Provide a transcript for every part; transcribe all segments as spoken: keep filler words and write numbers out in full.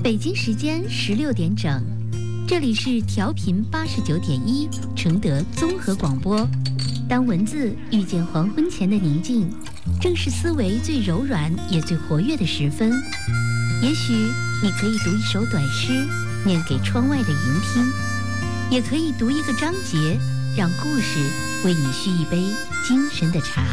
北京时间十六点整，这里是调频八十九点一承德综合广播。当文字遇见黄昏前的宁静，正是思维最柔软也最活跃的时分。也许你可以读一首短诗，念给窗外的云听；也可以读一个章节，让故事为你续一杯精神的茶。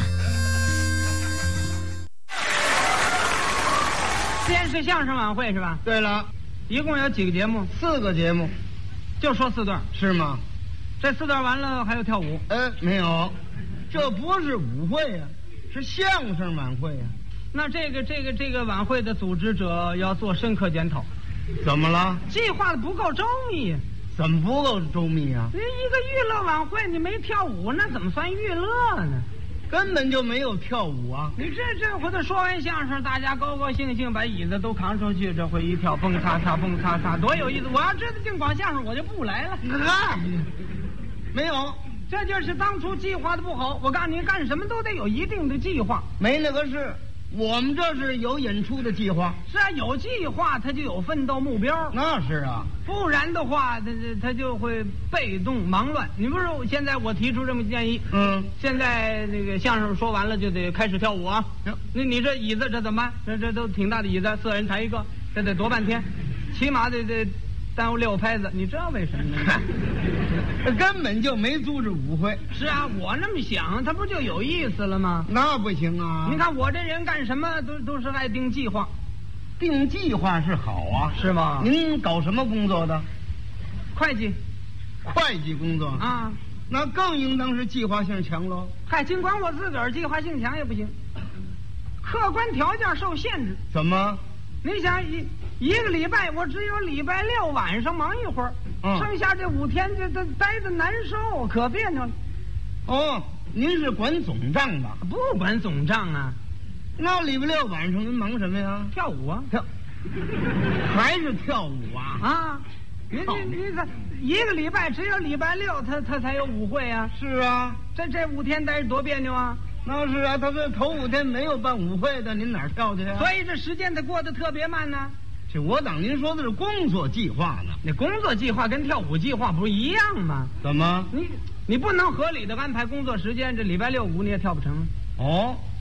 今天是相声晚会是吧？ 对了， 一共有几个节目？ 四个节目， 就说四段是吗？ 这四段完了还有跳舞？ 呃，没有，这不是舞会呀、啊，是相声晚会呀、啊。 那这个这个这个晚会的组织者要做深刻检讨。 怎么了？ 计划的不够周密。 怎么不够周密啊？ 你一个娱乐晚会，你没跳舞，那怎么算娱乐呢？ 根本就没有跳舞啊！ 你这这回头说完相声，大家高高兴兴把椅子都扛出去，这回一跳蹦擦擦蹦擦擦，多有意思！我要知道净光相声，我就不来了。 啊，没有， 这就是当初计划的不好。我告诉你，干什么都得有一定的计划。 没那个事，我们这是有演出的计划。 是啊，有计划他就有奋斗目标。 那是啊， 不然的话，他他就会被动忙乱。你不是现在我提出这么建议？ 嗯， 现在那个相声说完了就得开始跳舞啊。那你这椅子这怎么办？这这都挺大的椅子，四人抬一个，这得多半天，起码得得耽误六拍子。你知道为什么呢？ 根本就没组织舞会。 是啊，我那么想，他不就有意思了吗？ 那不行啊！ 你看我这人干什么都都是爱定计划。 定计划是好啊， 是吗？ 您搞什么工作的？ 会计。 会计工作啊， 那更应当是计划性强喽。 嗨，尽管我自个儿计划性强也不行，客观条件受限制。 怎么？ 你想一一个礼拜，我只有礼拜六晚上忙一会儿，嗯、剩下这五天这这待着难受，可别扭了。 哦，您是管总账的？ 不管总账啊。 那礼拜六晚上您忙什么呀？ 跳舞啊， 跳，还是跳舞啊？ 啊，你你你这一个礼拜只有礼拜六，他他才有舞会啊。 是啊， 这这五天待着多别扭啊。 那是啊，他这头五天没有办舞会的，您哪儿跳去啊？ 所以这时间得过得特别慢呢。 这我当您说的是工作计划呢。 那工作计划跟跳舞计划不是一样吗？ 怎么？ 你你不能合理的安排工作时间，这礼拜六舞你也跳不成。 哦。